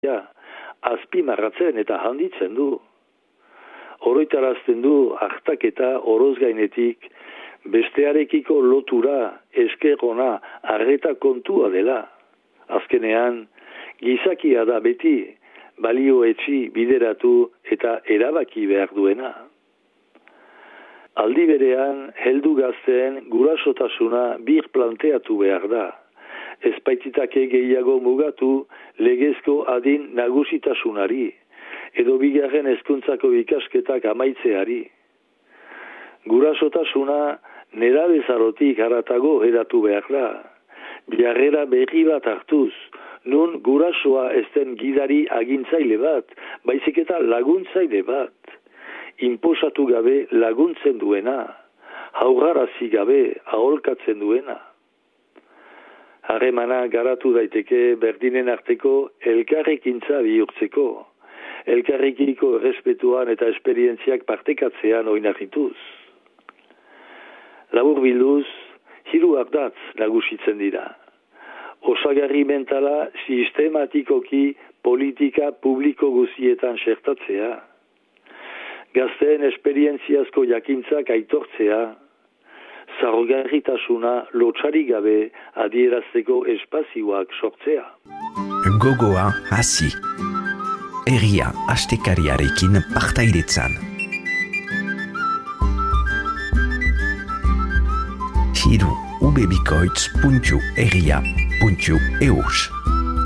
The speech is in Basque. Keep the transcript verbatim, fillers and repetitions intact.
ja, azpimarratzen eta handitzen du. Oroitarazten du hartaketa oroz gainetik bestearekiko lotura eskerona arreta kontua dela. Azkenean, gizakia da beti balio etxi bideratu eta erabaki behar duena. Aldi berean, heldu gazteen gurasotasuna bir planteatu behar da. Ezpaititake gehiago mugatu legezko adin nagusitasunari, edo bigarren hezkuntzako ikasketak amaitzeari. Gurasotasuna nerabezarotik haratago hedatu behar da. Jarrera berri bat hartuz, nun gurasoa ezten gidari agintzaile bat, baizik eta laguntzaile bat. Inposatu gabe laguntzen duena, haurrarazi gabe aholkatzen duena. Harremana garatu daiteke berdinen arteko elkarrekintza bihurtzeko, elkarrekiko errespetuan eta esperientziak partekatzean oinarrituz. Labur bilduz, hiru ardatz nagusitzen dira. Osagarri mentala sistematikoki politika publiko guzietan sertatzea, gazteen esperientziazko jakintzak aitortzea, zaurgarritasuna lotxari gabe adierazteko espazioak sortzea. Gogoa hasi. Herria astekariarekin partaidetzan. Hiru ubebikoitz puntu herria puntu eus